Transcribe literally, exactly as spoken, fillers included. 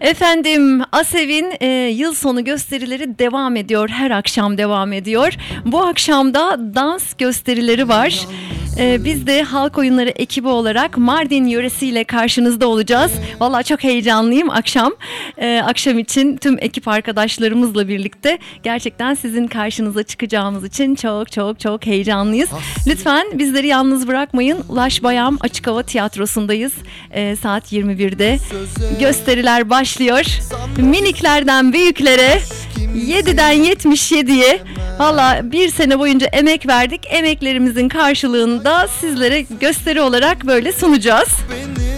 Efendim, ASEV'in e, yıl sonu gösterileri devam ediyor. Her akşam devam ediyor. Bu akşam da dans gösterileri var. E, biz de Halk Oyunları ekibi olarak Mardin yöresiyle karşınızda olacağız. Vallahi çok heyecanlıyım akşam. E, akşam için tüm ekip arkadaşlarımızla birlikte gerçekten sizin karşınıza çıkacağımız için çok çok çok heyecanlıyız. Lütfen bizleri yalnız bırakmayın. Ulaş Bayam Açık Hava Tiyatrosu'ndayız. E, saat yirmi birde. Gösteriler başlıyor. Miniklerden büyüklere, yediden yetmiş yediye valla bir sene boyunca emek verdik. Emeklerimizin karşılığında sizlere gösteri olarak böyle sunacağız.